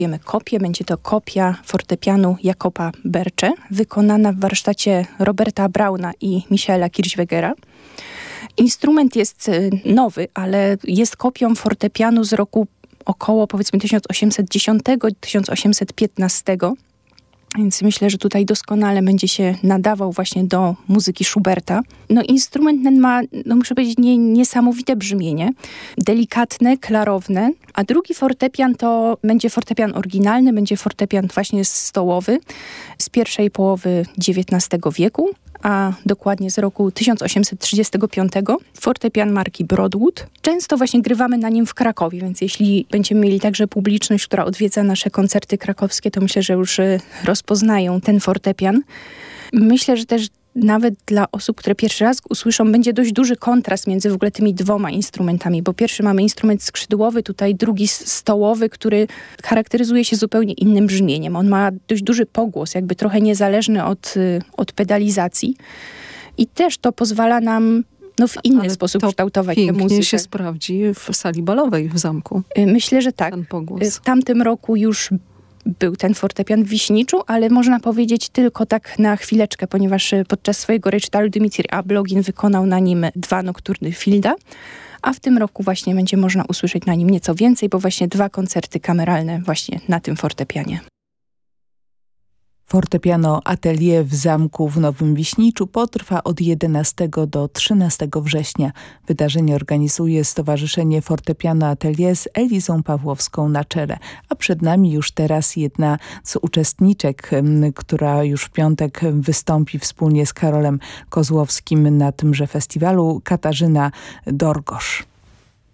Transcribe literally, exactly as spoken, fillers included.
Wiemy kopię, będzie to kopia fortepianu Jakoba Bercze, wykonana w warsztacie Roberta Brauna i Michaela Kirchweigera. Instrument jest nowy, ale jest kopią fortepianu z roku około powiedzmy tysiąc osiemset dziesiątego do tysiąc osiemset piętnastego. Więc myślę, że tutaj doskonale będzie się nadawał właśnie do muzyki Schuberta. No instrument ten ma, no muszę powiedzieć, nie, niesamowite brzmienie. Delikatne, klarowne. A drugi fortepian to będzie fortepian oryginalny, będzie fortepian właśnie stołowy z pierwszej połowy dziewiętnastego wieku, a dokładnie z roku tysiąc osiemset trzydziestego piątego. Fortepian marki Broadwood. Często właśnie grywamy na nim w Krakowie, więc jeśli będziemy mieli także publiczność, która odwiedza nasze koncerty krakowskie, to myślę, że już rozpoznają ten fortepian. Myślę, że też nawet dla osób, które pierwszy raz usłyszą, będzie dość duży kontrast między w ogóle tymi dwoma instrumentami, bo pierwszy mamy instrument skrzydłowy, tutaj drugi stołowy, który charakteryzuje się zupełnie innym brzmieniem. On ma dość duży pogłos, jakby trochę niezależny od, od pedalizacji i też to pozwala nam no, w inny Ale sposób to kształtować tę muzykę. Pięknie się sprawdzi w sali balowej w zamku. Myślę, że tak. Ten pogłos. W tamtym roku już był ten fortepian w Wiśniczu, ale można powiedzieć tylko tak na chwileczkę, ponieważ podczas swojego recitalu Dmitri Ablogin wykonał na nim dwa nokturny Fielda, a w tym roku właśnie będzie można usłyszeć na nim nieco więcej, bo właśnie dwa koncerty kameralne właśnie na tym fortepianie. Fortepiano Atelier w zamku w Nowym Wiśniczu potrwa od jedenastego do trzynastego września. Wydarzenie organizuje Stowarzyszenie Fortepiano Atelier z Elizą Pawłowską na czele. A przed nami już teraz jedna z uczestniczek, która już w piątek wystąpi wspólnie z Karolem Kozłowskim na tymże festiwalu, Katarzyna Dorgosz.